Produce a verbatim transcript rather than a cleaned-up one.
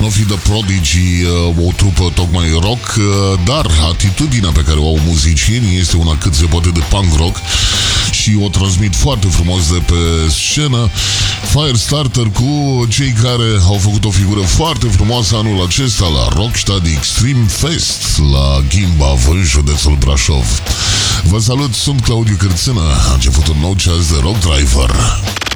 nu fi The Prodigy, o trupă tocmai rock, dar atitudinea pe care o au muzicienii este una cât se poate de punk rock și o transmit foarte frumos de pe scenă. Firestarter cu cei care au făcut o figură foarte frumoasă anul acesta la Rockstad Extreme Fest la Gimbav, în județul Brașov. Vă salut, sunt Claudiu Cârțână, a început un nou ceas de Rock Driver.